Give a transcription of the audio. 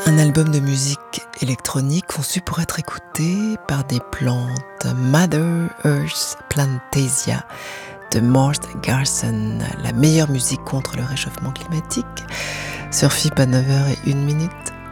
Un album de musique électronique conçu pour être écouté par des plantes. Mother Earth Plantasia de Mort Garson, la meilleure musique contre le réchauffement climatique, sur FIP à 9h01.